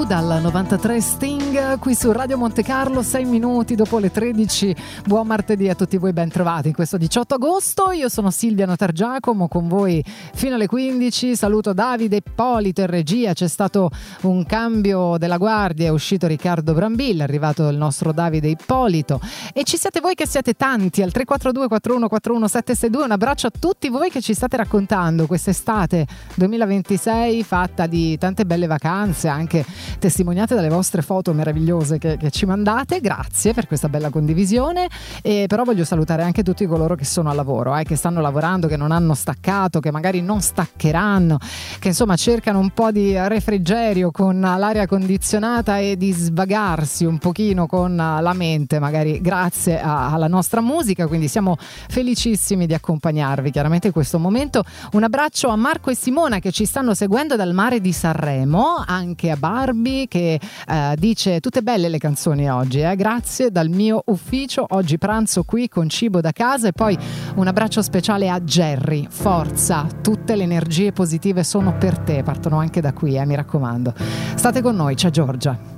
dal 93 Sting qui su Radio Monte Carlo, 6 minuti dopo le 13. Buon martedì a tutti voi, ben trovati in questo 18 agosto. Io sono Silvia Notargiacomo, con voi fino alle 15. Saluto Davide Ippolito in regia. C'è stato un cambio della guardia, è uscito Riccardo Brambilla, è arrivato il nostro Davide Ippolito e ci siete voi che siete tanti al 342 4141 762. Un abbraccio a tutti voi che ci state raccontando quest'estate 2026 fatta di tante belle vacanze, anche testimoniate dalle vostre foto meravigliose che ci mandate. Grazie per questa bella condivisione. E però voglio salutare anche tutti coloro che sono al lavoro, che stanno lavorando, che non hanno staccato, che magari non staccheranno, che insomma cercano un po' di refrigerio con l'aria condizionata e di svagarsi un pochino con la mente, magari grazie alla nostra musica. Quindi siamo felicissimi di accompagnarvi chiaramente in questo momento. Un abbraccio a Marco e Simona che ci stanno seguendo dal mare di Sanremo, anche a Barbie che dice tutte belle le canzoni oggi, grazie dal mio ufficio, oggi pranzo qui con cibo da casa. E poi un abbraccio speciale a Jerry, forza, tutte le energie positive sono per te, partono anche da qui, mi raccomando. State con noi, c'è Giorgia.